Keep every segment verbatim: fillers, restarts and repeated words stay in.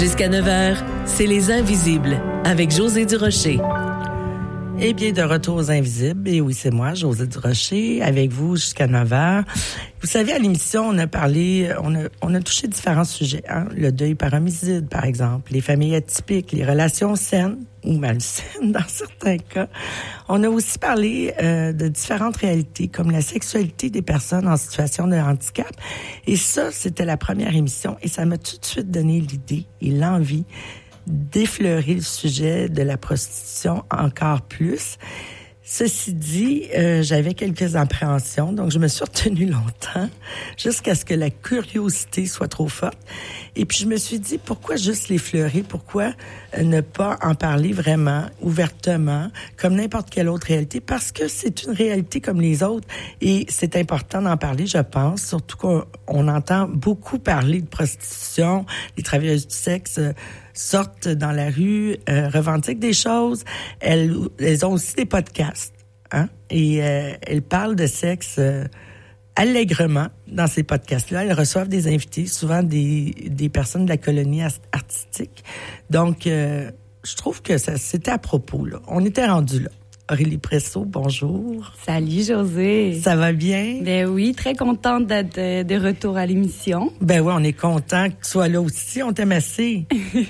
Jusqu'à neuf heures, c'est Les Invisibles avec Josée Durocher. Eh bien, de retour aux Invisibles, et oui, c'est moi, Josée Durocher, avec vous jusqu'à neuf heures. Vous savez, à l'émission, on a parlé, on a, on a touché différents sujets, hein? Le deuil par homicide, par exemple, les familles atypiques, les relations saines ou malsaines dans certains cas. On a aussi parlé euh, de différentes réalités, comme la sexualité des personnes en situation de handicap. Et ça, c'était la première émission, et ça m'a tout de suite donné l'idée et l'envie d'effleurer le sujet de la prostitution encore plus. Ceci dit, euh, j'avais quelques appréhensions, donc je me suis retenue longtemps, jusqu'à ce que la curiosité soit trop forte. Et puis je me suis dit, pourquoi juste l'effleurer? Pourquoi euh, ne pas en parler vraiment, ouvertement, comme n'importe quelle autre réalité? Parce que c'est une réalité comme les autres, et c'est important d'en parler, je pense, surtout qu'on on entend beaucoup parler de prostitution, les travailleuses du sexe euh, sortent dans la rue, euh, revendiquent des choses. Elles, elles ont aussi des podcasts, hein, et euh, elles parlent de sexe euh, allègrement dans ces podcasts-là. Elles reçoivent des invités, souvent des, des personnes de la colonie artistique. Donc, euh, je trouve que ça, c'était à propos, là. On était rendu là. Aurélie Presso, bonjour. Salut Josée. Ça va bien? Ben oui, très contente d'être de, de retour à l'émission. Ben oui, on est content que tu sois là aussi, on t'aime assez.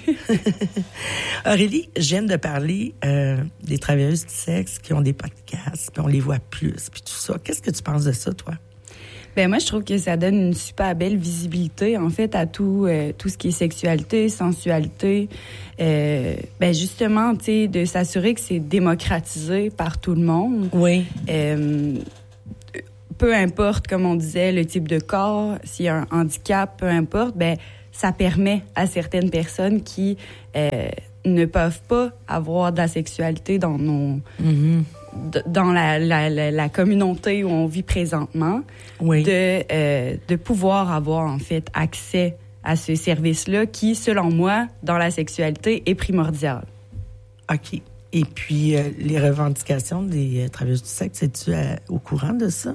Aurélie, je viens de parler euh, des travailleuses du sexe qui ont des podcasts, puis on les voit plus, puis tout ça. Qu'est-ce que tu penses de ça, toi? Ben moi, je trouve que ça donne une super belle visibilité, en fait, à tout euh, tout ce qui est sexualité, sensualité. Euh, ben justement, tu sais, de s'assurer que c'est démocratisé par tout le monde. Oui. Euh, peu importe, comme on disait, le type de corps, s'il y a un handicap, peu importe, ben ça permet à certaines personnes qui euh, ne peuvent pas avoir de la sexualité dans nos... Mm-hmm. dans la, la, la, la communauté où on vit présentement, oui. de, euh, de pouvoir avoir, en fait, accès à ce service-là qui, selon moi, dans la sexualité, est primordial. OK. Et puis, euh, les revendications des euh, travailleuses du sexe, es-tu euh, au courant de ça?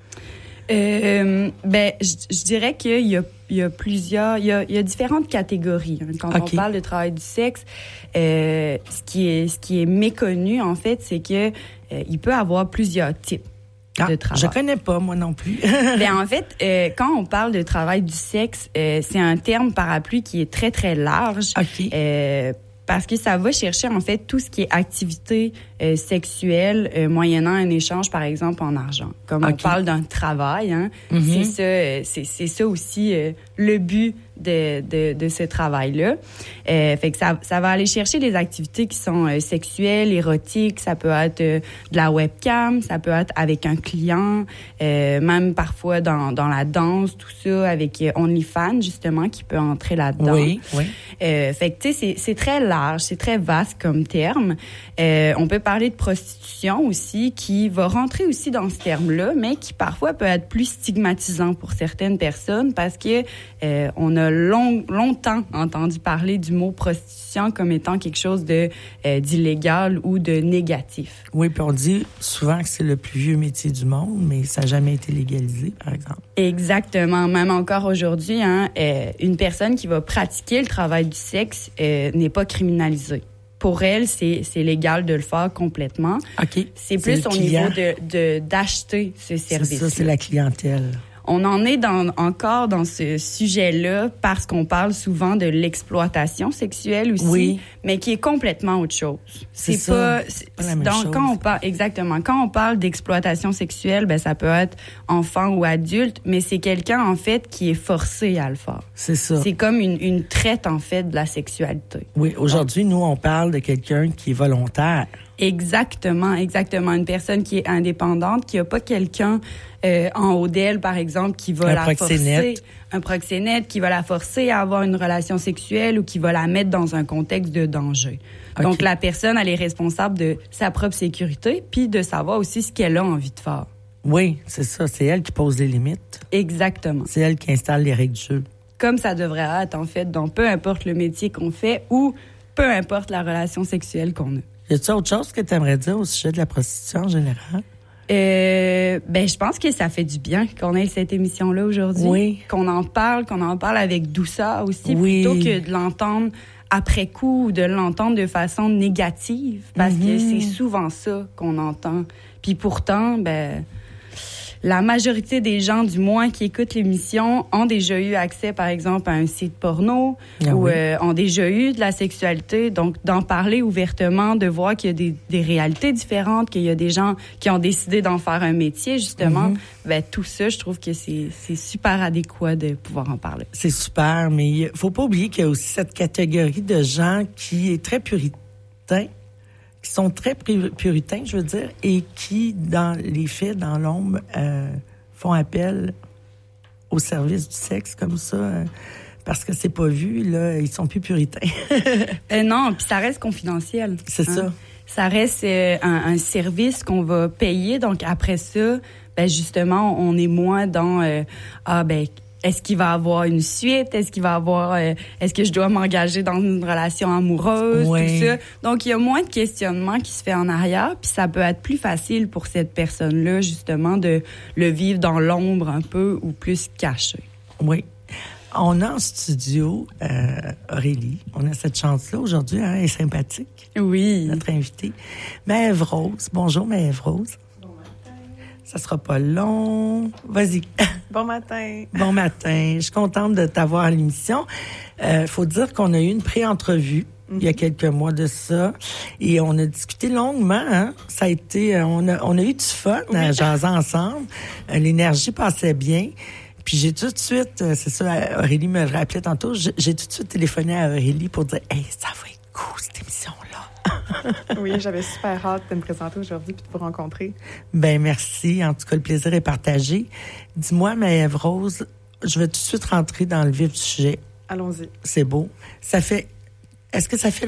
Euh, ben, je dirais qu'il y a, il y a plusieurs, il y a, il y a différentes catégories. Hein. Quand okay. on parle de travail du sexe, euh, ce qui est, ce qui est méconnu, en fait, c'est que euh, il peut avoir plusieurs types ah, de travail. Je connais pas, moi non plus. Ben, en fait, euh, quand on parle de travail du sexe, euh, c'est un terme parapluie qui est très, très large. OK. Euh, parce que ça va chercher, en fait, tout ce qui est activité euh, sexuelle, euh, moyennant un échange, par exemple, en argent. Comme okay. on parle d'un travail, hein, mm-hmm. c'est ça, euh, c'est, c'est ça aussi euh, le but de, de, de ce travail-là. Euh, fait que ça, ça va aller chercher des activités qui sont euh, sexuelles, érotiques. Ça peut être euh, de la webcam, ça peut être avec un client, euh, même parfois dans, dans la danse, tout ça, avec euh, OnlyFans, justement, qui peut entrer là-dedans. Oui, oui. Euh, fait que, tu sais, c'est, c'est très large, c'est très vaste comme terme. Euh, on peut parler de prostitution aussi, qui va rentrer aussi dans ce terme-là, mais qui parfois peut être plus stigmatisant pour certaines personnes parce que euh, on a long, longtemps entendu parler du mot prostitution comme étant quelque chose de euh, d'illégal ou de négatif. Oui, puis on dit souvent que c'est le plus vieux métier du monde, mais ça n'a jamais été légalisé, par exemple. Exactement. Même encore aujourd'hui, hein, euh, une personne qui va pratiquer le travail du sexe euh, n'est pas criminalisée. Pour elle, c'est, c'est légal de le faire complètement. OK. C'est plus c'est au niveau de, de, d'acheter ce service. C'est ça, c'est la clientèle. On en est dans, encore dans ce sujet-là parce qu'on parle souvent de l'exploitation sexuelle aussi, oui. mais qui est complètement autre chose. C'est, c'est ça, pas, c'est pas la même donc, chose. Quand on parle, exactement. Quand on parle d'exploitation sexuelle, ben ça peut être enfant ou adulte, mais c'est quelqu'un en fait qui est forcé à le faire. C'est ça. C'est comme une, une traite en fait de la sexualité. Oui, aujourd'hui, donc, nous on parle de quelqu'un qui est volontaire. Exactement, exactement. Une personne qui est indépendante, qui n'a pas quelqu'un euh, en haut d'elle, par exemple, qui va un la proxénète. forcer, un proxénète, qui va la forcer à avoir une relation sexuelle ou qui va la mettre dans un contexte de danger. Okay. Donc, la personne, elle est responsable de sa propre sécurité, puis de savoir aussi ce qu'elle a envie de faire. Oui, c'est ça. C'est elle qui pose les limites. Exactement. C'est elle qui installe les règles du jeu. Comme ça devrait être, en fait, dans peu importe le métier qu'on fait ou peu importe la relation sexuelle qu'on a. Y a-t-il autre chose que tu aimerais dire au sujet de la prostitution en général? Euh, ben, je pense que ça fait du bien qu'on ait cette émission-là aujourd'hui. Oui. Qu'on en parle, qu'on en parle avec douceur aussi, oui. plutôt que de l'entendre après coup ou de l'entendre de façon négative. Parce mm-hmm. que c'est souvent ça qu'on entend. Puis pourtant, ben, la majorité des gens, du moins, qui écoutent l'émission, ont déjà eu accès, par exemple, à un site porno ah ou oui. euh, ont déjà eu de la sexualité. Donc, d'en parler ouvertement, de voir qu'il y a des, des réalités différentes, qu'il y a des gens qui ont décidé d'en faire un métier, justement, mm-hmm. ben, tout ça, je trouve que c'est, c'est super adéquat de pouvoir en parler. C'est super, mais il faut pas oublier qu'il y a aussi cette catégorie de gens qui est très puritain, qui sont très puritains, je veux dire, et qui, dans les faits, dans l'ombre, euh, font appel au service du sexe comme ça, euh, parce que c'est pas vu, là, ils sont plus puritains. euh, non, puis ça reste confidentiel. C'est hein? ça. Ça reste euh, un, un service qu'on va payer, donc après ça, ben justement, on est moins dans euh, ah ben est-ce qu'il va avoir une suite? Est-ce qu'il va avoir... Euh, est-ce que je dois m'engager dans une relation amoureuse? Oui. Tout ça. Donc, il y a moins de questionnement qui se fait en arrière, puis ça peut être plus facile pour cette personne-là, justement, de le vivre dans l'ombre un peu ou plus caché. Oui. On a en studio euh, Aurélie. On a cette chance-là aujourd'hui. Hein, elle est sympathique. Oui. Notre invitée. Maëve Rose. Bonjour, Maëve Rose. Ça sera pas long. Vas-y. Bon matin. Bon matin. Je suis contente de t'avoir à l'émission. Euh, faut dire qu'on a eu une pré-entrevue mm-hmm. il y a quelques mois de ça et on a discuté longuement. Hein? Ça a été, on a, on a eu du fun oui. à jaser ensemble. Euh, l'énergie passait bien. Puis j'ai tout de suite, euh, c'est ça, Aurélie me le rappelait tantôt, j'ai, j'ai tout de suite téléphoné à Aurélie pour dire, hey, ça va être cool cette émission-là. Oui, j'avais super hâte de me présenter aujourd'hui puis de vous rencontrer. Ben merci. En tout cas, le plaisir est partagé. Dis-moi, Maëve Rose, je vais tout de suite rentrer dans le vif du sujet. Allons-y. C'est beau. Ça fait... Est-ce que ça fait